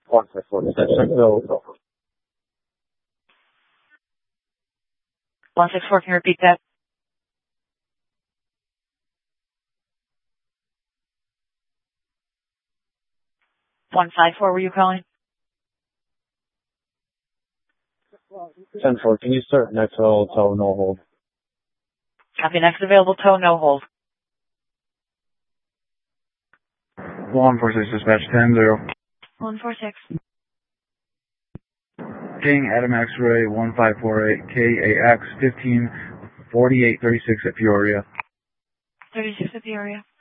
164, 164, can you repeat that? 154, were you calling? 10-4, can you start next available tow, no hold? Copy, next available tow, no hold. 146 dispatch 10-0. 146. King Adam X-ray 1548 KAX 154836 at Peoria. 36 at Peoria.